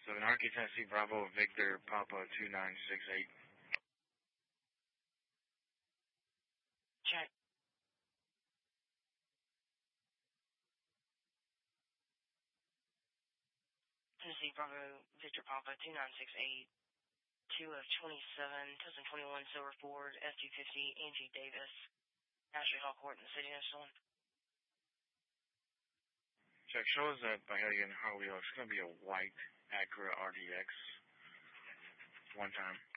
So in Arky, Tennessee, Bravo, Victor, Papa 2968. Check. Tennessee, Bravo, Victor, Papa 2968. 2 of 27, Tustin 21, Silver Ford, SG50, Angie Davis, Ashley Hawcourt in the city next one. Check, show us that Byhelion Harley. It's going to be a white Acura RDX. One time.